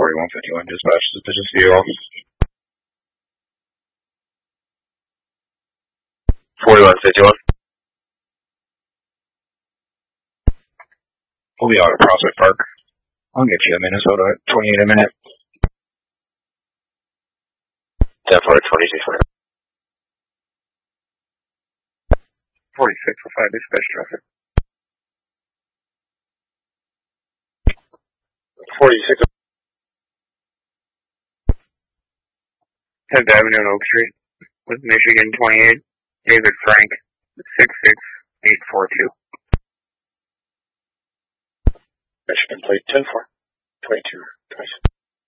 4151 dispatch, suspicious vehicle. 4151. We'll be out at Prospect Park. I'll get you to Minnesota at 28 a minute. 10-4, 22. 46 for 5 dispatch traffic. 46. 10th Avenue and Oak Street with Michigan 28, David Frank, 66842. Michigan plate 10-4, 22, 26.